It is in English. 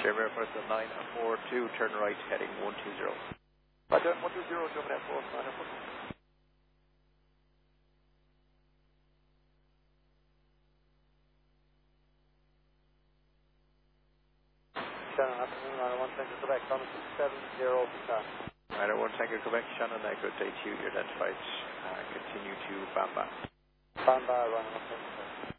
Chairman Air Force 942, turn right, heading 120. Roger, 120, German Air Force 942. Shannon, afternoon, 901 Tango Quebec, Thomas 70%. 901 Tango Quebec, Shannon, good day to you. You're identified. Continue to Bamba. Bamba, running 1